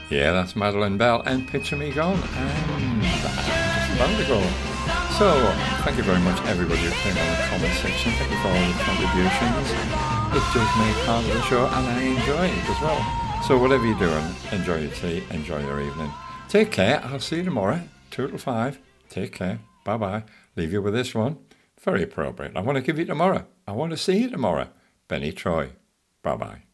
Yeah, that's Madeline Bell and Picture Me Gone, and just a band ago. So, thank you very much everybody who came on the comment section. Thank you for all the contributions. It does make part of the show and I enjoy it as well. So whatever you're doing, enjoy your tea, enjoy your evening. Take care, I'll see you tomorrow, 2 till 5. Take care, bye-bye. Leave you with this one. Very appropriate. I want to give you tomorrow. I want to see you tomorrow. Benny Troy. Bye-bye.